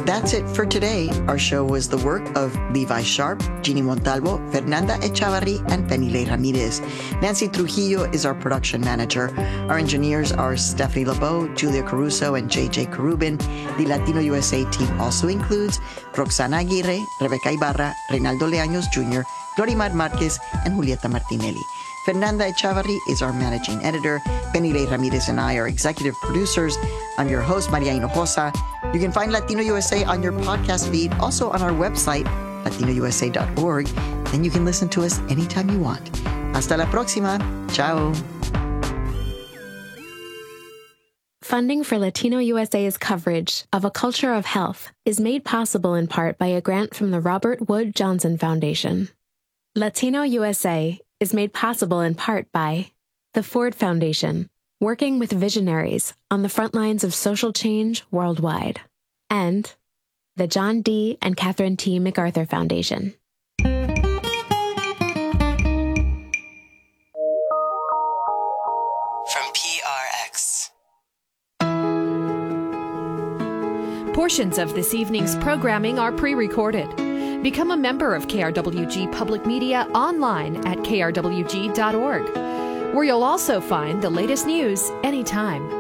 That's it for today. Our show was the work of Levi Sharp, Jeannie Montalvo, Fernanda Echavarri, and Penile Ramirez. Nancy Trujillo is our production manager. Our engineers are Stephanie LeBeau, Julia Caruso, and JJ Carubin. The Latino USA team also includes Roxana Aguirre, Rebecca Ibarra, Reynaldo Leaños Jr., Glorimar Marquez, and Julieta Martinelli. Fernanda Echavarri is our managing editor. Penile Ramirez and I are executive producers. I'm your host, Maria Hinojosa. You can find Latino USA on your podcast feed, also on our website, latinousa.org. Then you can listen to us anytime you want. Hasta la próxima. Ciao. Funding for Latino USA's coverage of A Culture of Health is made possible in part by a grant from the Robert Wood Johnson Foundation. Latino USA is made possible in part by the Ford Foundation, working with visionaries on the front lines of social change worldwide, and the John D. and Catherine T. MacArthur Foundation. From PRX. Portions of this evening's programming are pre-recorded. Become a member of KRWG Public Media online at krwg.org, where you'll also find the latest news anytime.